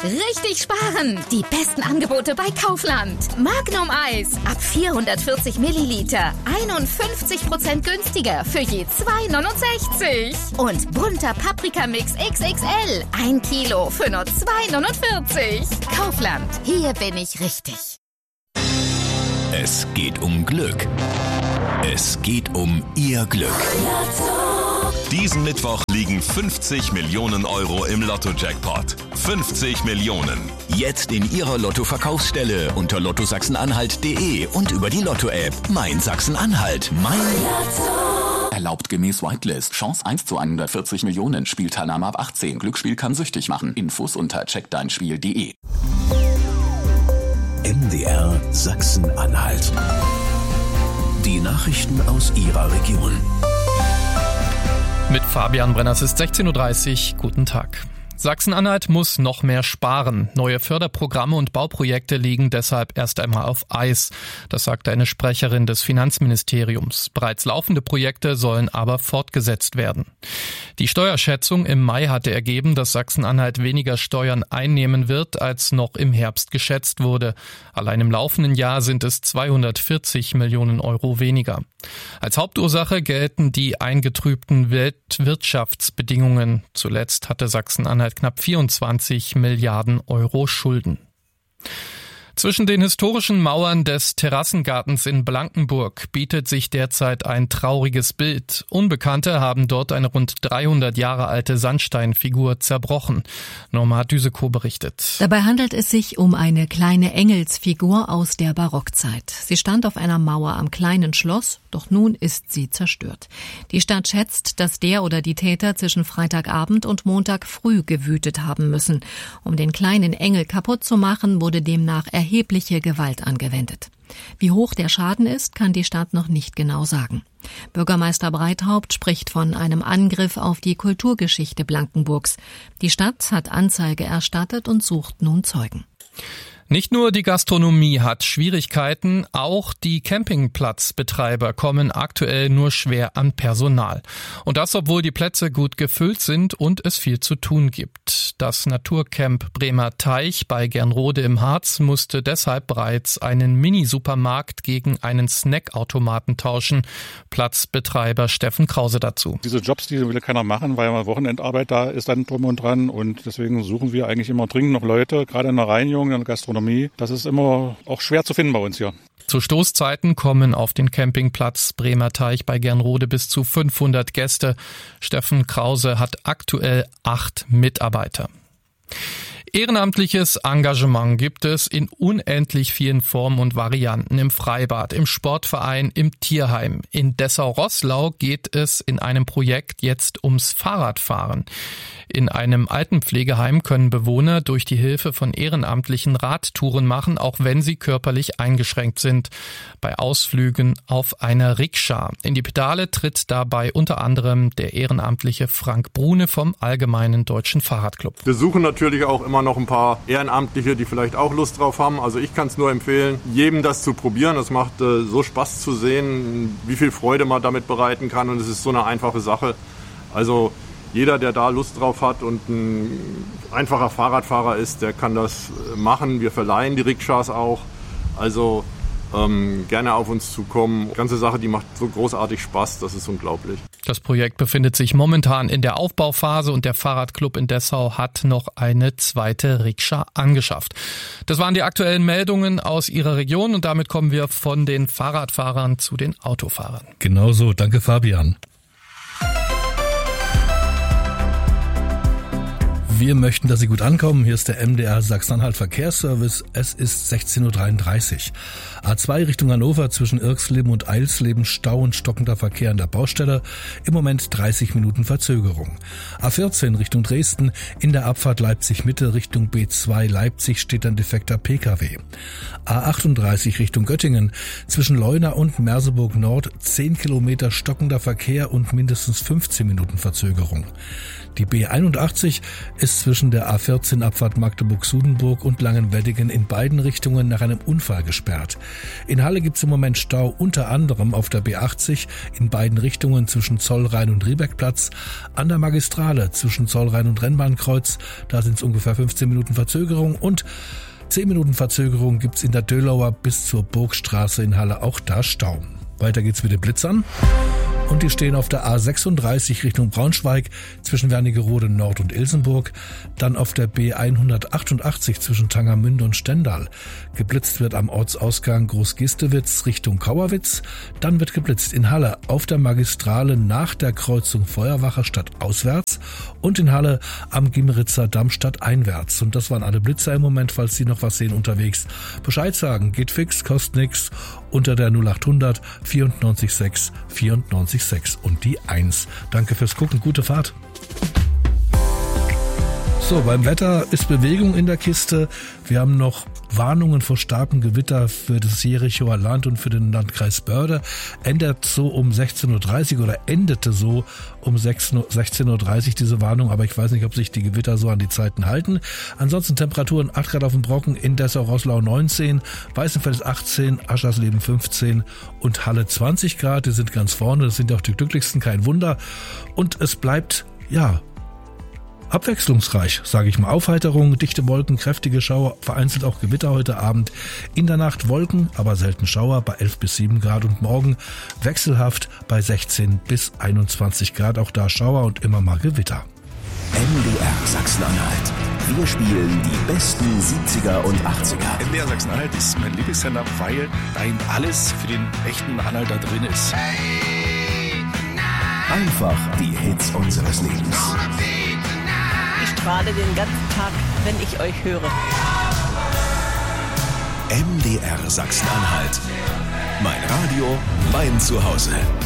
Richtig sparen! Die besten Angebote bei Kaufland. Magnum Eis ab 440 Milliliter. 51% günstiger für je 2,69. Und bunter Paprikamix XXL. 1 Kilo für nur 2,49. Kaufland. Hier bin ich richtig. Es geht um Glück. Es geht um Ihr Glück. Diesen Mittwoch liegen 50 Millionen Euro im Lotto-Jackpot. 50 Millionen. Jetzt in Ihrer Lotto-Verkaufsstelle unter lottosachsen-anhalt.de und über die Lotto-App. Mein Sachsen-Anhalt. Mein Lotto. Erlaubt gemäß Whitelist. Chance 1 zu 140 Millionen. Spielteilnahme ab 18. Glücksspiel kann süchtig machen. Infos unter checkdeinspiel.de. MDR Sachsen-Anhalt. Die Nachrichten aus Ihrer Region. Mit Fabian Brenner, es ist 16.30 Uhr. Guten Tag. Sachsen-Anhalt muss noch mehr sparen. Neue Förderprogramme und Bauprojekte liegen deshalb erst einmal auf Eis. Das sagte eine Sprecherin des Finanzministeriums. Bereits laufende Projekte sollen aber fortgesetzt werden. Die Steuerschätzung im Mai hatte ergeben, dass Sachsen-Anhalt weniger Steuern einnehmen wird, als noch im Herbst geschätzt wurde. Allein im laufenden Jahr sind es 240 Millionen Euro weniger. Als Hauptursache gelten die eingetrübten Weltwirtschaftsbedingungen. Zuletzt hatte Sachsen-Anhalt knapp 24 Milliarden Euro Schulden. Zwischen den historischen Mauern des Terrassengartens in Blankenburg bietet sich derzeit ein trauriges Bild. Unbekannte haben dort eine rund 300 Jahre alte Sandsteinfigur zerbrochen. Norma Düsekow berichtet. Dabei handelt es sich um eine kleine Engelsfigur aus der Barockzeit. Sie stand auf einer Mauer am kleinen Schloss, doch nun ist sie zerstört. Die Stadt schätzt, dass der oder die Täter zwischen Freitagabend und Montag früh gewütet haben müssen. Um den kleinen Engel kaputt zu machen, wurde demnach erhebliche Gewalt angewendet. Wie hoch der Schaden ist, kann die Stadt noch nicht genau sagen. Bürgermeister Breithaupt spricht von einem Angriff auf die Kulturgeschichte Blankenburgs. Die Stadt hat Anzeige erstattet und sucht nun Zeugen. Nicht nur die Gastronomie hat Schwierigkeiten, auch die Campingplatzbetreiber kommen aktuell nur schwer an Personal. Und das, obwohl die Plätze gut gefüllt sind und es viel zu tun gibt. Das Naturcamp Bremer Teich bei Gernrode im Harz musste deshalb bereits einen Mini-Supermarkt gegen einen Snackautomaten tauschen. Platzbetreiber Steffen Krause dazu. Diese Jobs, die will keiner machen, weil mal Wochenendarbeit da ist dann drum und dran. Und deswegen suchen wir eigentlich immer dringend noch Leute, gerade in der Reinigung, in der Gastronomie. Das ist immer auch schwer zu finden bei uns hier. Zu Stoßzeiten kommen auf den Campingplatz Bremer Teich bei Gernrode bis zu 500 Gäste. Steffen Krause hat aktuell 8 Mitarbeiter. Ehrenamtliches Engagement gibt es in unendlich vielen Formen und Varianten im Freibad, im Sportverein, im Tierheim. In Dessau-Roßlau geht es in einem Projekt jetzt ums Fahrradfahren. In einem Altenpflegeheim können Bewohner durch die Hilfe von Ehrenamtlichen Radtouren machen, auch wenn sie körperlich eingeschränkt sind. Bei Ausflügen auf einer Rikscha. In die Pedale tritt dabei unter anderem der ehrenamtliche Frank Brune vom Allgemeinen Deutschen Fahrradclub. Wir suchen natürlich auch immer noch ein paar Ehrenamtliche, die vielleicht auch Lust drauf haben. Also ich kann es nur empfehlen, jedem das zu probieren. Es macht so Spaß zu sehen, wie viel Freude man damit bereiten kann, und es ist so eine einfache Sache. Also jeder, der da Lust drauf hat und ein einfacher Fahrradfahrer ist, der kann das machen. Wir verleihen die Rikschas auch. Also gerne auf uns zukommen. Die ganze Sache, die macht so großartig Spaß, das ist unglaublich. Das Projekt befindet sich momentan in der Aufbauphase und der Fahrradclub in Dessau hat noch eine zweite Rikscha angeschafft. Das waren die aktuellen Meldungen aus Ihrer Region und damit kommen wir von den Fahrradfahrern zu den Autofahrern. Genauso, danke Fabian. Wir möchten, dass Sie gut ankommen. Hier ist der MDR Sachsen-Anhalt Verkehrsservice. Es ist 16.33 Uhr. A2 Richtung Hannover zwischen Irxleben und Eilsleben Stau und stockender Verkehr an der Baustelle. Im Moment 30 Minuten Verzögerung. A14 Richtung Dresden in der Abfahrt Leipzig-Mitte Richtung B2 Leipzig steht ein defekter Pkw. A38 Richtung Göttingen zwischen Leuna und Merseburg Nord 10 Kilometer stockender Verkehr und mindestens 15 Minuten Verzögerung. Die B81 ist zwischen der A14 Abfahrt Magdeburg-Sudenburg und Langenweddingen in beiden Richtungen nach einem Unfall gesperrt. In Halle gibt es im Moment Stau unter anderem auf der B80 in beiden Richtungen zwischen Zollrhein und Riebeckplatz, an der Magistrale zwischen Zollrhein und Rennbahnkreuz, da sind es ungefähr 15 Minuten Verzögerung, und 10 Minuten Verzögerung gibt's in der Dölauer bis zur Burgstraße in Halle, auch da Stau. Weiter geht's mit den Blitzern. Und die stehen auf der A36 Richtung Braunschweig zwischen Wernigerode Nord und Ilsenburg, dann auf der B188 zwischen Tangermünde und Stendal. Geblitzt wird am Ortsausgang Großgistewitz Richtung Kauerwitz, dann wird geblitzt in Halle auf der Magistrale nach der Kreuzung Feuerwacher stadtauswärts und in Halle am Gimmeritzer Damm stadteinwärts. Und das waren alle Blitzer im Moment, falls Sie noch was sehen unterwegs. Bescheid sagen, geht fix, kostet nix, unter der 0800 94 94 6 und die 1. Danke fürs Gucken, gute Fahrt. So, beim Wetter ist Bewegung in der Kiste. Wir haben noch Warnungen vor starkem Gewitter für das Jerichoer Land und für den Landkreis Börde. Endete so um 16.30 Uhr diese Warnung, aber ich weiß nicht, ob sich die Gewitter so an die Zeiten halten. Ansonsten Temperaturen 8 Grad auf dem Brocken, in Dessau-Roßlau 19, Weißenfels 18, Aschersleben 15 und Halle 20 Grad. Die sind ganz vorne, das sind auch die glücklichsten, kein Wunder. Und es bleibt, abwechslungsreich, sage ich mal. Aufheiterung, dichte Wolken, kräftige Schauer, vereinzelt auch Gewitter heute Abend. In der Nacht Wolken, aber selten Schauer bei 11 bis 7 Grad und morgen wechselhaft bei 16 bis 21 Grad. Auch da Schauer und immer mal Gewitter. MDR Sachsen-Anhalt. Wir spielen die besten 70er und 80er. MDR Sachsen-Anhalt ist mein Lieblingssender, weil da eben alles für den echten Anhalter drin ist. Einfach die Hits unseres Lebens. Ich strahle den ganzen Tag, wenn ich euch höre. MDR Sachsen-Anhalt. Mein Radio, mein Zuhause.